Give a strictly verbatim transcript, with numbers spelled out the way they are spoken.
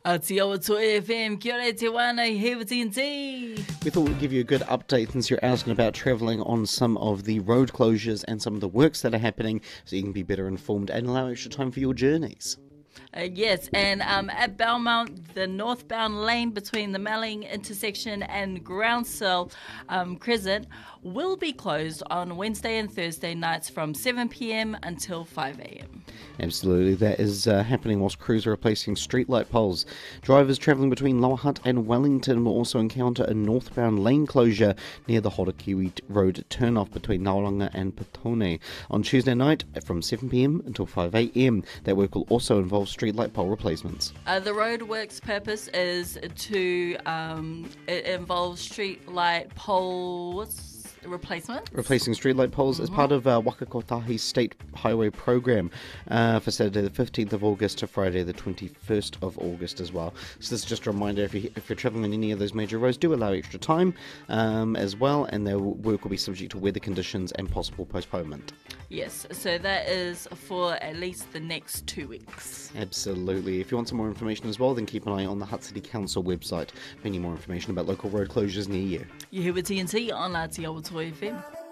Aotearoa Toa F M, kia ora te wana, here with T N T. We thought we'd give you a good update since you're out and about travelling on some of the road closures and some of the works that are happening, so you can be better informed and allow extra time for your journeys. Uh, yes, and um, at Belmont, the northbound lane between the Melling intersection and Groundsel um, Crescent will be closed on Wednesday and Thursday nights from seven p.m. until five a.m. Absolutely, that is uh, happening whilst crews are replacing streetlight poles. Drivers travelling between Lower Hutt and Wellington will also encounter a northbound lane closure near the Horakiwi Road turnoff between Nauranga and Petone on Tuesday night from seven p.m. until five a.m. That work will also involve streetlight pole replacements. Uh, the roadworks purpose is to um, it involves streetlight poles replacement. Replacing streetlight poles mm-hmm. as part of uh, Waka Kotahi State Highway Program uh, for Saturday the fifteenth of August to Friday the twenty-first of August as well. So this is just a reminder, if, you, if you're travelling on any of those major roads, do allow extra time um, as well, and their work will be subject to weather conditions and possible postponement. Yes, so that is for at least the next two weeks. Absolutely. If you want some more information as well, then keep an eye on the Hutt City Council website for any more information about local road closures near you. You're here with T N T on Aotearoa Toa F M.